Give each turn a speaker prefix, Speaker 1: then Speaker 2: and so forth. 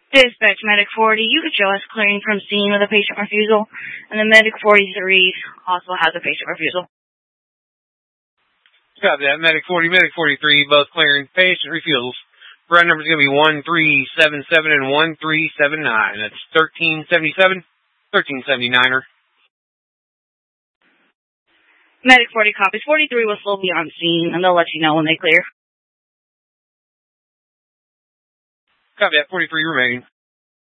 Speaker 1: Dispatch Medic 40, you could show us clearing from scene with a patient refusal, and the Medic 43 also has a patient refusal.
Speaker 2: Copy that. Medic 40, Medic 43, both clearing patient refusals. Run number is going to be 1377 and 1379. That's 1377, 1379er.
Speaker 1: Medic 40 copies. 43 will still be on scene, and they'll let you know when they clear.
Speaker 2: Copy that. 43 remaining.